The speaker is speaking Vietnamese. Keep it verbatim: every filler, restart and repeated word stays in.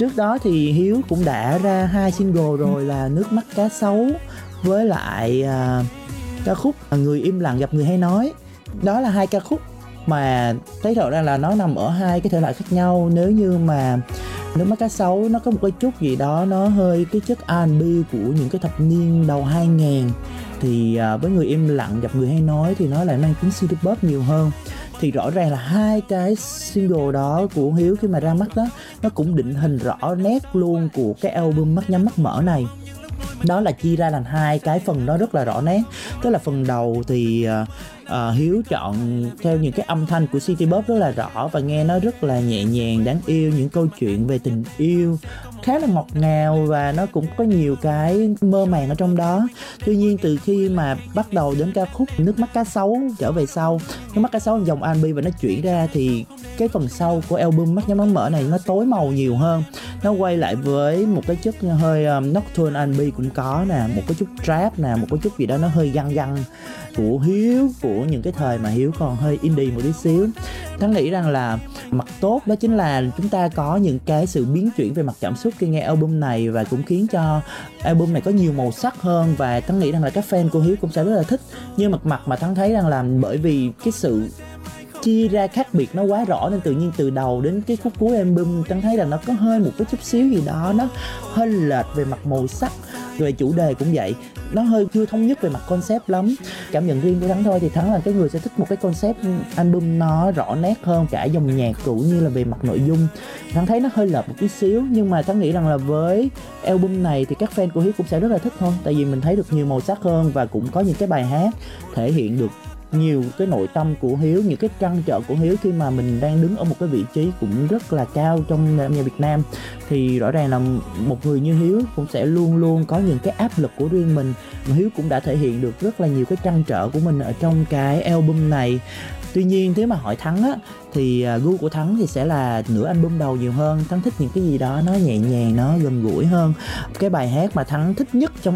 Trước đó thì Hiếu cũng đã ra hai single rồi là Nước Mắt Cá Sấu với lại uh, ca khúc Người Im Lặng Gặp Người Hay Nói. Đó là hai ca khúc mà thấy thật ra là nó nằm ở hai cái thể loại khác nhau. Nếu như mà Nước Mắt Cá Sấu nó có một cái chút gì đó nó hơi cái chất R and B của những cái thập niên đầu hai nghìn, thì uh, với Người Im Lặng Gặp Người Hay Nói thì nó lại mang tính city pop nhiều hơn. Thì rõ ràng là hai cái single đó của Hiếu khi mà ra mắt đó, nó cũng định hình rõ nét luôn của cái album Mắt Nhắm Mắt Mở này. Đó là chia ra làm hai cái phần đó rất là rõ nét. Tức là phần đầu thì uh, uh, Hiếu chọn theo những cái âm thanh của city pop rất là rõ và nghe nó rất là nhẹ nhàng, đáng yêu, những câu chuyện về tình yêu khá là ngọt ngào và nó cũng có nhiều cái mơ màng ở trong đó. Tuy nhiên từ khi mà bắt đầu đến ca khúc Nước Mắt Cá Sấu trở về sau, Nước Mắt Cá Sấu là dòng R and B và nó chuyển ra thì cái phần sau của album Mắt Nhắm Mắt Mở này nó tối màu nhiều hơn. Nó quay lại với một cái chất hơi um, nocturne R and B cũng có nè, một cái chút trap nè, một cái chút gì đó nó hơi găng găng của Hiếu, của những cái thời mà Hiếu còn hơi indie một tí xíu. Thắng nghĩ rằng là mặt tốt đó chính là chúng ta có những cái sự biến chuyển về mặt cảm xúc khi nghe album này, và cũng khiến cho album này có nhiều màu sắc hơn, và Thắng nghĩ rằng là các fan của Hiếu cũng sẽ rất là thích. Nhưng mặt mặt mà Thắng thấy rằng là bởi vì cái sự chia ra khác biệt nó quá rõ nên tự nhiên từ đầu đến cái khúc cuối album Thắng thấy rằng nó có hơi một cái chút xíu gì đó nó hơi lệch về mặt màu sắc, về chủ đề cũng vậy, nó hơi chưa thống nhất về mặt concept lắm. Cảm nhận riêng của Thắng thôi thì Thắng là cái người sẽ thích một cái concept album nó rõ nét hơn cả dòng nhạc cũng như là về mặt nội dung. Thắng thấy nó hơi lệch một tí xíu, nhưng mà Thắng nghĩ rằng là với album này thì các fan của Hiếu cũng sẽ rất là thích thôi, tại vì mình thấy được nhiều màu sắc hơn và cũng có những cái bài hát thể hiện được nhiều cái nội tâm của Hiếu, những cái trăn trở của Hiếu khi mà mình đang đứng ở một cái vị trí cũng rất là cao trong âm nhạc Việt Nam. Thì rõ ràng là một người như Hiếu cũng sẽ luôn luôn có những cái áp lực của riêng mình, mà Hiếu cũng đã thể hiện được rất là nhiều cái trăn trở của mình ở trong cái album này. Tuy nhiên nếu mà hỏi Thắng á thì gu của Thắng thì sẽ là nửa album đầu nhiều hơn. Thắng thích những cái gì đó nó nhẹ nhàng, nó gần gũi hơn. Cái bài hát mà Thắng thích nhất trong